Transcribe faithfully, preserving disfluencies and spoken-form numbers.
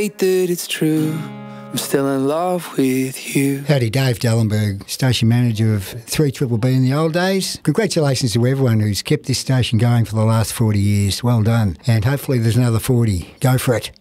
that it's true. I'm still in love with you. Howdy, Dave Dellenberg, station manager of three Triple B in the old days. Congratulations to everyone who's kept this station going for the last forty years. Well done. And hopefully there's another forty. Go for it.